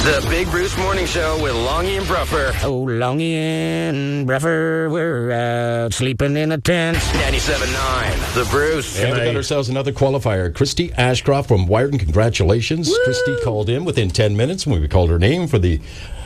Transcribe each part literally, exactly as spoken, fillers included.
The Big Bruce Morning Show with Longy and Bruffer. Oh, Longy and Bruffer, we're out sleeping in a tent. ninety-seven point nine, The Bruce. And we got ourselves another qualifier. Christy Ashcroft from Wyerton. Congratulations. Woo! Christy called in within ten minutes when we called her name for the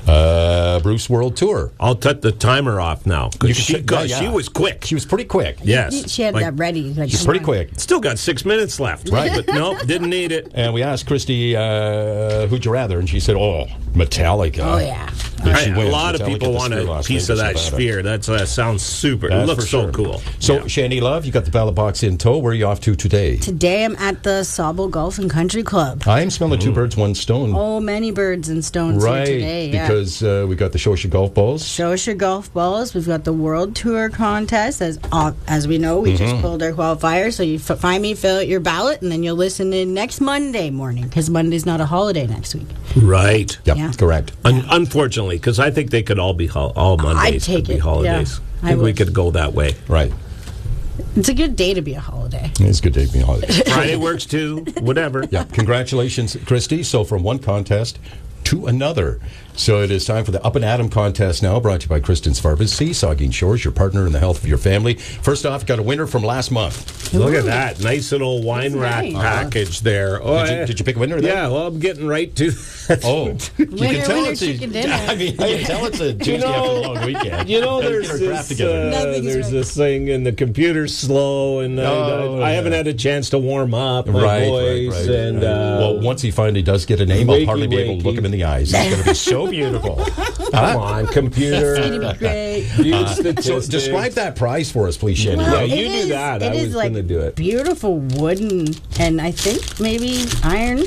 uh, Bruce World Tour. I'll cut the timer off now. You She, can- got, yeah, she yeah. was quick. She was pretty quick. Yes. She had Like, that ready. Like, She's come pretty on. quick. Still got six minutes left. Right. But nope, didn't need it. And we asked Christy, uh, who'd you rather? And she said, oh, Metallica. Oh, yeah. If she Right, wins, a lot of Metallica people at the want Sphere a Las piece Vegas, of that Nevada. sphere. That's uh, sounds super. That's it looks for so sure. cool. So, Yeah. Shandy Love, you got the ballot box in tow. Where are you off to today? Today I'm at the Sauble Golf and Country Club. I am smelling two birds, one stone. Oh, many birds and stones right, here today. Yeah. because uh, we got the Shosha Golf Balls. Shosha Golf Balls. We've got the World Tour contest. As uh, as we know, we Mm-hmm. just pulled our qualifier. So you f- find me, fill out your ballot, and then you'll listen in next Monday morning because Monday's not a holiday next week. Right. Yep, Yeah. correct. Un- unfortunately, because I think they could all be hol- all Mondays. take could be it, holidays. yeah. I I think we would. could go that way. Right. It's a good day to be a holiday. It's a good day to be on holiday. Friday works too. Whatever. Yeah, congratulations, Christy. So from one contest to another. So it is time for the Up and Atom contest now, brought to you by Kristen's Pharmacy, Saugeen Shores, your partner in the health of your family. First off, got a winner from last month. Look at that. Nice little wine That's rack nice. package there. Oh, Did you, I- did you pick a winner there? Yeah, well, I'm getting right to Oh, you Winner, can tell winner, it's a, chicken dinner. I mean, you can tell it's a Tuesday know- after a long weekend. You know, Gotta there's get our draft this, together. uh, Nothing's there's right. this thing, and the computer's slow, and I- Oh, I, I haven't yeah. had a chance to warm up my Right, voice. right, right. And right. uh, well, once he finally does get a name, I'll wakey, hardly be able to look wakey. him in the eyes. It's going to be so beautiful. come on, computer. It's gonna be great. Huge Uh, so statistics. describe that prize for us, please, Shandy. Well, it you do is- that. It I is was like gonna do it. beautiful wooden and I think maybe iron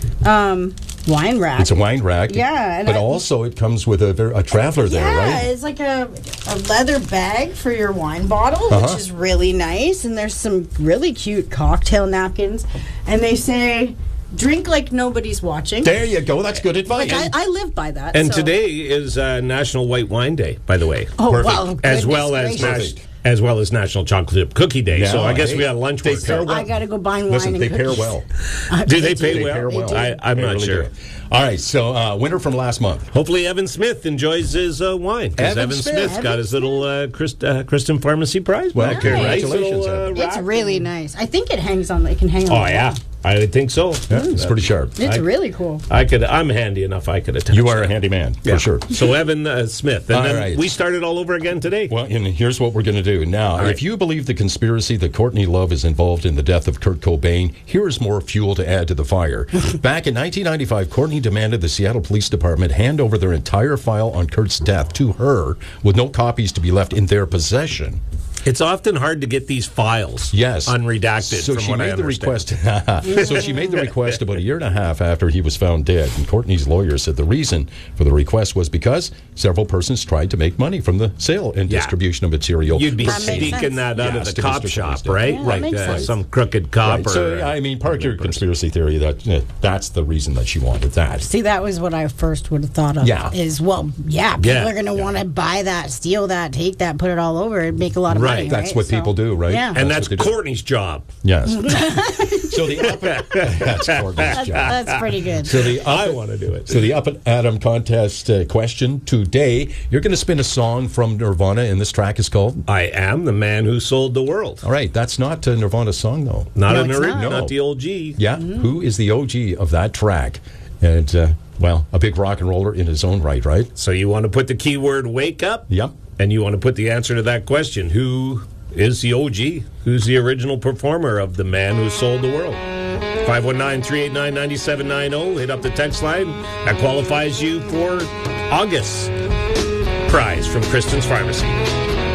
um, wine rack. It's a wine rack. Yeah, and But I- also it comes with a, ver- a traveler there, yeah, right? it's like a, a leather bag for your wine bottle, Uh-huh. which is really nice. And there's some really cute cocktail napkins. And they say, drink like nobody's watching. There you go. That's good advice. Like, I, I live by that. And so- today is uh, National White Wine Day, by the way. Oh, Perfect. wow. as goodness well as gracious. nas- as well as National Chocolate Chip Cookie Day. Yeah, so I guess hey, we got lunch they work. pair done. well. I got to go buy wine Listen, and they pair cookies. well. Uh, Do they pay They well? pair well. I, I'm They not really sure. do. All right, so uh, winner from last month. Hopefully, Evan Smith enjoys his uh, wine because Evan Evan, Smith. Smith's Evan got his little uh, Christ, uh, Kristen Pharmacy prize. Well, back here. Nice congratulations, little, uh, Evan. It's wrap. really nice. I think it hangs on. It can hang on. Oh the yeah, wall. I would think so. Yeah, it's pretty sharp. It's I- really cool. I could. I'm handy enough. I could attach. You are a that. handy man, Yeah. for sure. So Evan uh, Smith, and All then right. we started all over again today. Well, and here's what we're going to do. Now, right. if you believe the conspiracy that Courtney Love is involved in the death of Kurt Cobain, here's more fuel to add to the fire. Back in nineteen ninety-five, Courtney demanded the Seattle Police Department hand over their entire file on Kurt's death to her, with no copies to be left in their possession. It's often hard to get these files, Yes, unredacted. So from she what I made the understand. request. So she made the request about a year and a half after he was found dead. And Courtney's lawyer said the reason for the request was because several persons tried to make money from the sale and Yeah. distribution of material. You'd be That makes sneaking sense. that out Yes, of to the cop Mister shop, Thursday. right? Yeah, that like makes uh, sense. some crooked cop. Right, Or, so I mean, park your conspiracy theory that uh, that's the reason that she wanted that. See, that was what I first would have thought of. Yeah. Is, well, yeah, people Yeah. are going to want to buy that, steal that, take that, put it all over, and make a lot of Right. money. That's right? what So- people do, right? Yeah. and That's that's what they do. Courtney's job. Yes. so the up that's Courtney's That's, job. that's pretty good. So the up, I want to do it. So the Up and Adam contest uh, question today, you're going to spin a song from Nirvana, and this track is called. I am the man who sold the world. All right, that's not uh, Nirvana's song though. Not No, an it's original, not. not the old G. Yeah, who is the O G of that track? And uh, well, a big rock and roller in his own right, right? So you want to put the keyword "wake up"? Yep. And you want to put the answer to that question: Who is the O G? Who's the original performer of the man who sold the world? five one nine, three eight nine, nine seven nine zero. Hit up the text line. That qualifies you for August's prize from Kristen's Pharmacy.